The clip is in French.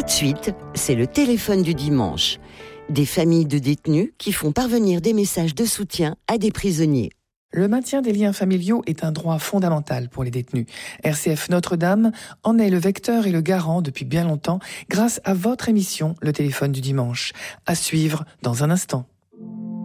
Tout de suite, c'est le téléphone du dimanche. Des familles de détenus qui font parvenir des messages de soutien à des prisonniers. Le maintien des liens familiaux est un droit fondamental pour les détenus. RCF Notre-Dame en est le vecteur et le garant depuis bien longtemps grâce à votre émission Le téléphone du dimanche. À suivre dans un instant.